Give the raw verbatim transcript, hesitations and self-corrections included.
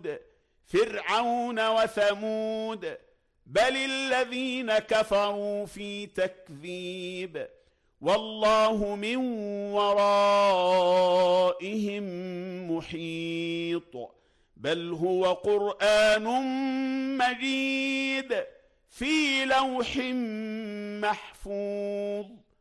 وعود فرعون وثمود بل الذين كفروا في تكذيب والله من ورائهم محيط بل هو قرآن مجيد في لوح محفوظ